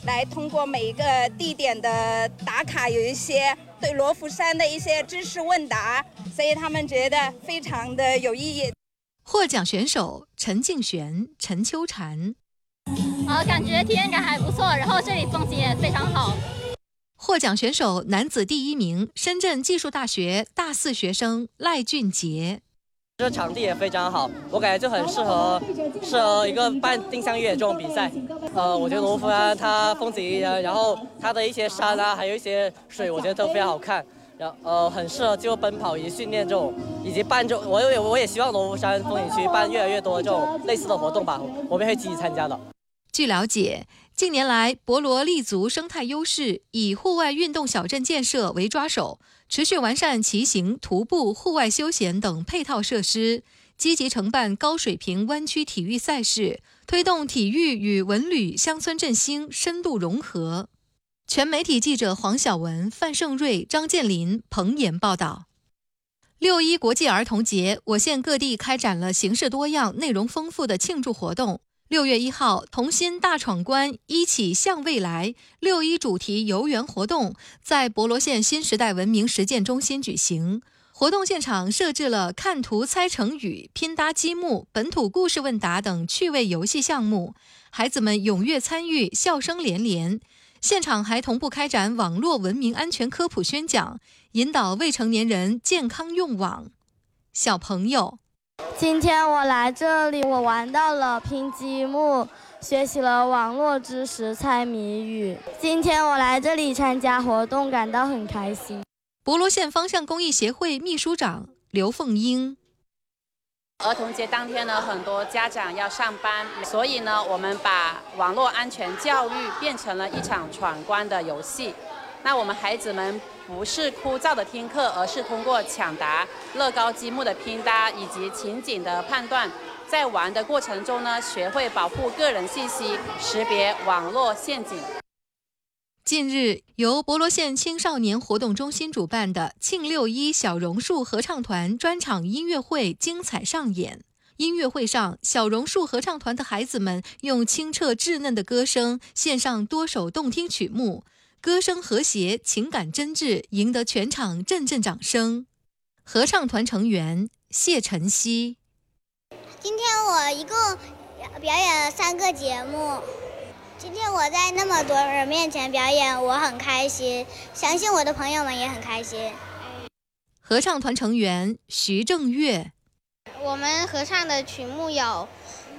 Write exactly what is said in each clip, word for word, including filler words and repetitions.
来通过每一个地点的打卡，有一些对罗浮山的一些知识问答，所以他们觉得非常的有意义。 获奖选手陈敬璇、陈秋婵。 呃，感觉体验感还不错，然后这里风景也非常好。 获奖选手男子第一名，深圳技术大学大四学生赖俊杰。 这场地也非常好，我感觉就很适合适合一个办定向越野这种比赛。呃，我觉得罗浮山它风景宜人，然后它的一些山啊，还有一些水，我觉得都非常好看。然后呃，很适合就奔跑以及训练这种，以及办这种，我也我也希望罗浮山风景区办越来越多这种类似的活动吧，我们会积极参加的。 据了解，近年来博罗立足生态优势，以户外运动小镇建设为抓手，持续完善骑行、徒步、户外休闲等配套设施，积极承办高水平湾区体育赛事，推动体育与文旅乡村振兴深度融合。全媒体记者黄晓文、范胜瑞、张建林、彭岩报道。六一国际儿童节，我县各地开展了形式多样、内容丰富的庆祝活动。六月一号，童心大闯关，一起向未来六一主题游园活动在博罗县新时代文明实践中心举行。活动现场设置了看图猜成语、拼搭积木、本土故事问答等趣味游戏项目，孩子们踊跃参与，笑声连连。现场还同步开展网络文明安全科普宣讲，引导未成年人健康用网。小朋友， 今天我来这里，我玩到了拼积木，学习了网络知识，猜谜语。今天我来这里参加活动，感到很开心。 博罗县方向公益协会秘书长刘凤英。 儿童节当天呢，很多家长要上班，所以呢，我们把网络安全教育变成了一场闯关的游戏。那我们孩子们不是枯燥的听课，而是通过抢答、乐高积木的拼搭以及情景的判断，在玩的过程中呢，学会保护个人信息，识别网络陷阱。 近日，由博罗县青少年活动中心主办的庆六一小榕树合唱团专场音乐会精彩上演。音乐会上，小榕树合唱团的孩子们用清澈稚嫩的歌声献上多首动听曲目，歌声和谐，情感真挚，赢得全场阵阵掌声。合唱团成员谢晨曦： 今天我一共表演了三个节目。今天我在那么多人面前表演，我很开心，相信我的朋友们也很开心。 合唱团成员徐正月： 我们合唱的曲目有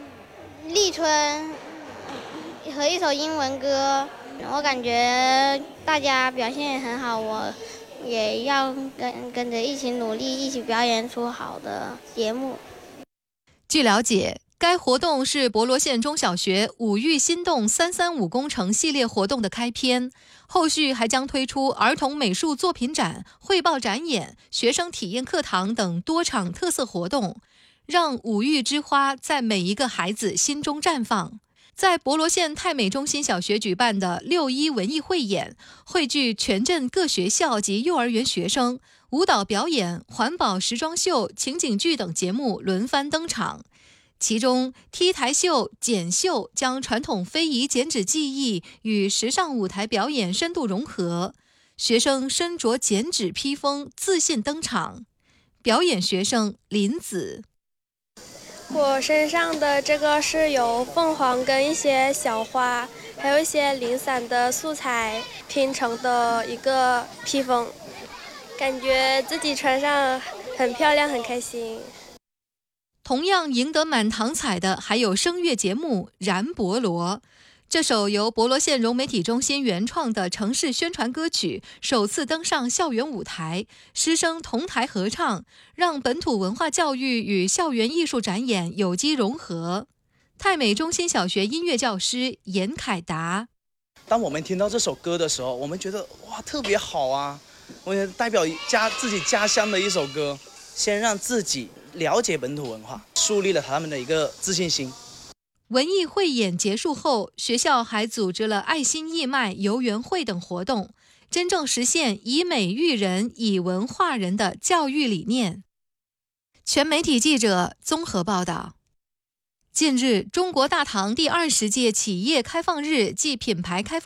《立春》和一首英文歌，我感觉大家表现也很好，我也要跟跟着一起努力，一起表演出好的节目。 据了解，该活动是博罗县中小学五育心动三三五工程系列活动的开篇，后续还将推出儿童美术作品展、绘报展演、学生体验课堂等多场特色活动，让五育之花在每一个孩子心中绽放。在博罗县太美中心小学举办的六一文艺汇演，汇聚全镇各学校及幼儿园学生，舞蹈表演、环保时装秀、情景剧等节目轮番登场。其中 T 台秀、剪绣将传统非遗剪纸技艺与时尚舞台表演深度融合，学生身着剪纸披风自信登场。表演学生林子： 我身上的这个是由凤凰跟一些小花还有一些零散的素材拼成的一个披风，感觉自己穿上很漂亮，很开心。 同样赢得满堂彩的还有声乐节目《燃博罗》，这首由博罗县融媒体中心原创的城市宣传歌曲首次登上校园舞台，师生同台合唱，让本土文化教育与校园艺术展演有机融合。太美中心小学音乐教师严凯达： 当我们听到这首歌的时候，我们觉得哇特别好啊，我也代表家自己家乡的一首歌，先让自己了解本土文化，树立了他们的一个自信心。 文艺汇演结束后，学校还组织了爱心义卖、游园会等活动，真正实现以美育人、以文化人的教育理念。全媒体记者综合报道。近日，中国大唐第二十届企业开放日暨品牌开放